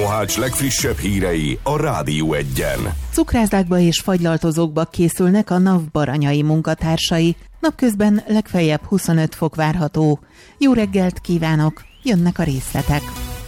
Mohács legfrissebb hírei a Rádió Egyen. Cukrászdákba és fagylaltozókba készülnek a NAV baranyai munkatársai. Napközben legfeljebb 25 fok várható. Jó reggelt kívánok! Jönnek a részletek.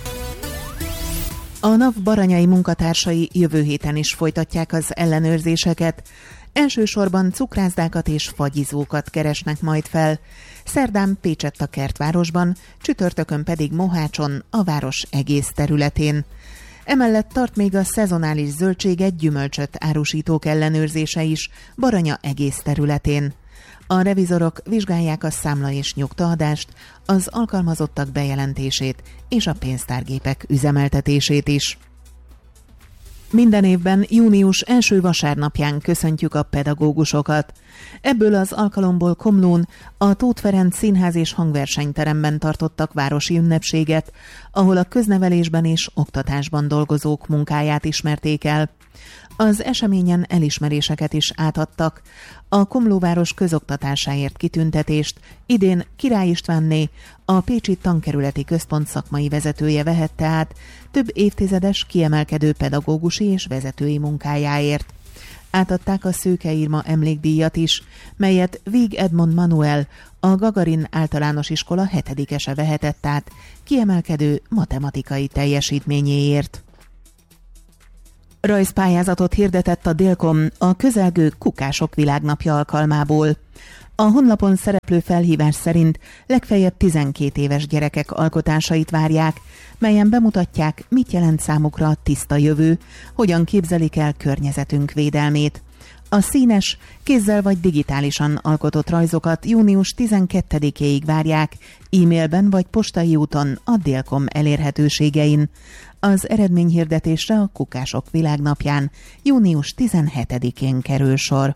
A NAV baranyai munkatársai jövő héten is folytatják az ellenőrzéseket. Elsősorban cukrászdákat és fagyizókat keresnek majd fel. Szerdán Pécsett-a-Kertvárosban, csütörtökön pedig Mohácson, a város egész területén. Emellett tart még a szezonális zöldséget, gyümölcsöt árusítók ellenőrzése is Baranya egész területén. A revizorok vizsgálják a számla és nyugtaadást, az alkalmazottak bejelentését és a pénztárgépek üzemeltetését is. Minden évben június első vasárnapján köszöntjük a pedagógusokat. Ebből az alkalomból Komlón a Tóth Ferenc Színház és Hangversenyteremben tartottak városi ünnepséget, ahol a köznevelésben és oktatásban dolgozók munkáját ismerték el. Az eseményen elismeréseket is átadtak. A Komlóváros közoktatásáért kitüntetést idén Király Istvánné, a Pécsi Tankerületi Központ szakmai vezetője vehette át több évtizedes kiemelkedő pedagógusi és vezetői munkájáért. Átadták a Szőke Irma emlékdíjat is, melyet Víg Edmond Manuel, a Gagarin általános iskola 7-ese vehetett át kiemelkedő matematikai teljesítményéért. Rajzpályázatot hirdetett a Délkom a közelgő Kukások Világnapja alkalmából. A honlapon szereplő felhívás szerint legfeljebb 12 éves gyerekek alkotásait várják, melyen bemutatják, mit jelent számukra a tiszta jövő, hogyan képzelik el környezetünk védelmét. A színes, kézzel vagy digitálisan alkotott rajzokat június 12-éig várják, e-mailben vagy postai úton a Délkom elérhetőségein. Az eredményhirdetésre a Kukások Világnapján június 17-én kerül sor.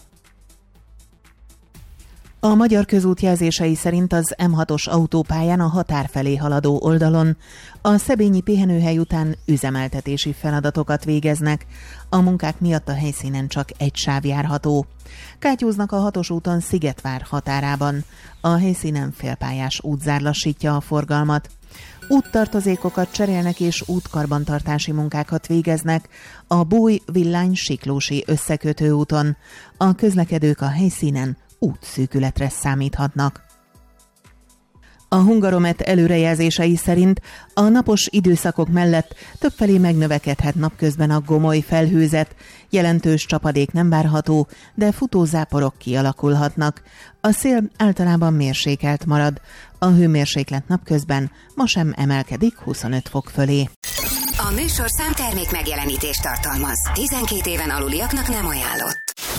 A Magyar Közút jelzései szerint az M6-os autópályán a határ felé haladó oldalon a Szebényi pihenőhely után üzemeltetési feladatokat végeznek. A munkák miatt a helyszínen csak egy sáv járható. Kátyúznak a 6-os úton Szigetvár határában. A helyszínen félpályás útzár lassítja a forgalmat. Úttartozékokat cserélnek és útkarbantartási munkákat végeznek a Bój-Villány-Siklósi összekötő úton. A közlekedők a helyszínen útszűkületre számíthatnak. A Hungaromet előrejelzései szerint a napos időszakok mellett többfelé megnövekedhet napközben a gomoly felhőzet, jelentős csapadék nem várható, de futózáporok kialakulhatnak. A szél általában mérsékelt marad, a hőmérséklet napközben ma sem emelkedik 25 fok fölé. A műsorszám termék megjelenítést tartalmaz. 12 éven aluliaknak nem ajánlott.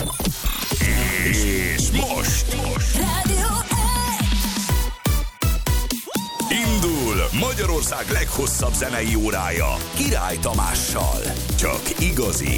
És most indul Magyarország leghosszabb zenei órája Király Tamással. Csak igazi